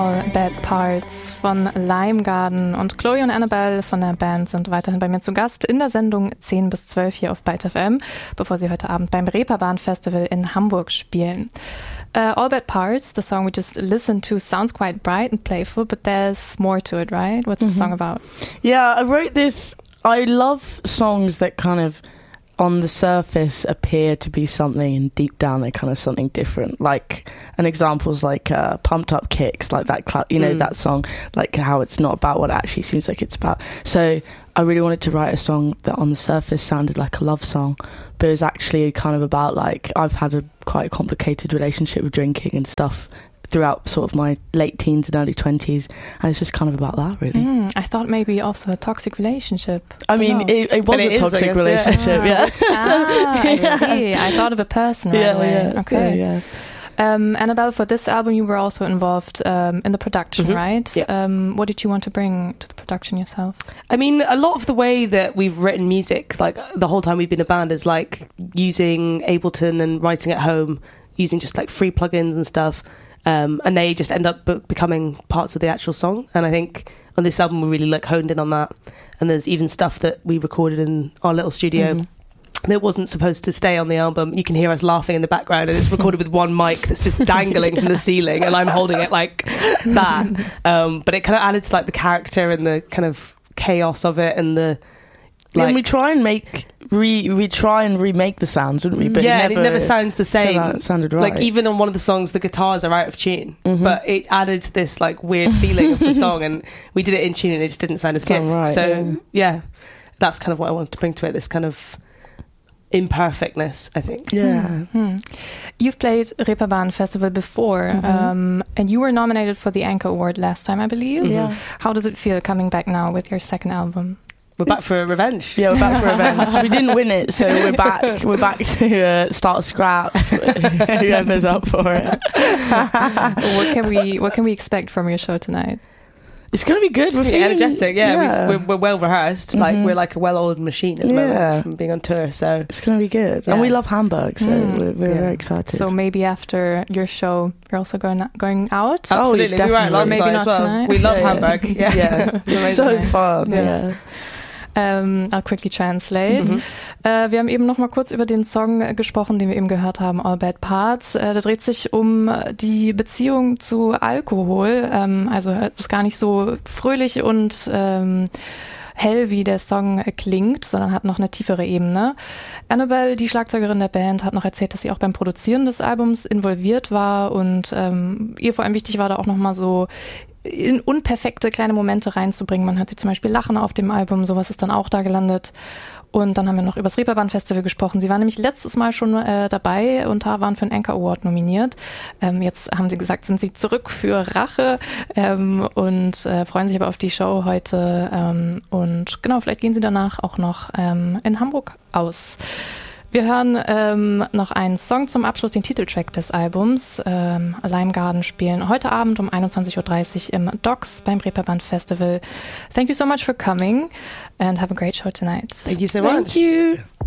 All Bad Parts von Limegarden und Chloe und Annabelle von der Band sind weiterhin bei mir zu Gast in der Sendung 10 bis 12 hier auf Byte FM, bevor sie heute Abend beim Reeperbahn Festival in Hamburg spielen. All Bad Parts, the song we just listened to, sounds quite bright and playful, but there's more to it, right? What's the song about? Yeah, I wrote this. I love songs that kind of on the surface appear to be something and deep down they're kind of something different. Like an example is like Pumped Up Kicks, like that, that song, like how it's not about what it actually seems like it's about. So I really wanted to write a song that on the surface sounded like a love song, but it was actually kind of about like I've had a quite complicated relationship with drinking and stuff throughout sort of my late teens and early 20s, and it's just kind of about that, really. I thought maybe also a toxic relationship. I mean, it was a toxic relationship, yeah. I see. I thought of a person right away. Yeah, okay. Yeah. Annabelle, for this album you were also involved in the production, right? Yeah. What did you want to bring to the production yourself? I mean, a lot of the way that we've written music, like the whole time we've been a band, is like using Ableton and writing at home, using just like free plugins and stuff. And they just end up becoming parts of the actual song. And I think on this album we really like honed in on that. And there's even stuff that we recorded in our little studio that wasn't supposed to stay on the album. You can hear us laughing in the background, and it's recorded with one mic that's just dangling from the ceiling, and I'm holding it like that. But it kind of added to like the character and the kind of chaos of it, and the like, and we try and remake the sounds, wouldn't we? But it never sounds the same. It sounded right. Like even on one of the songs, the guitars are out of tune, but it added to this like weird feeling of the song, and we did it in tune, and it just didn't sound as good. Right, so yeah, that's kind of what I wanted to bring to it. This kind of imperfectness, I think. Yeah. You've played Reeperbahn Festival before, and you were nominated for the Anchor Award last time, I believe. Yeah. How does it feel coming back now with your second album? We're back for revenge. Yeah, we're back for revenge. We didn't win it, so we're back. We're back to start a scrap. Whoever's up for it. What can we expect from your show tonight? It's going to be good. It's really energetic. Yeah. We're well rehearsed. Like we're like a well-oiled machine at the moment from being on tour. So it's going to be good. And we love Hamburg, so we're very excited. So maybe after your show, you're also going out. Absolutely, we were out last night as well. Tonight. We love Hamburg. Yeah, so fun. Yeah. I'll quickly translate. Wir haben eben noch mal kurz über den Song gesprochen, den wir eben gehört haben, All Bad Parts. Der dreht sich um die Beziehung zu Alkohol. Also ist gar nicht so fröhlich und hell, wie der Song klingt, sondern hat noch eine tiefere Ebene. Annabelle, die Schlagzeugerin der Band, hat noch erzählt, dass sie auch beim Produzieren des Albums involviert war und ihr vor allem wichtig war, da auch noch mal so in unperfekte kleine Momente reinzubringen. Man hat sie zum Beispiel Lachen auf dem Album, sowas ist dann auch da gelandet. Und dann haben wir noch über das Reeperbahn Festival gesprochen. Sie waren nämlich letztes Mal schon dabei und waren für den Anchor Award nominiert. Jetzt haben sie gesagt, sind sie zurück für Rache und freuen sich aber auf die Show heute. Und genau, vielleicht gehen sie danach auch noch in Hamburg aus. Wir hören noch einen Song zum Abschluss, den Titeltrack des Albums. Limegarden spielen heute Abend um 21.30 Uhr im Docks beim Reeperbahn Festival. Thank you so much for coming and have a great show tonight. Thank you so much. Thank you.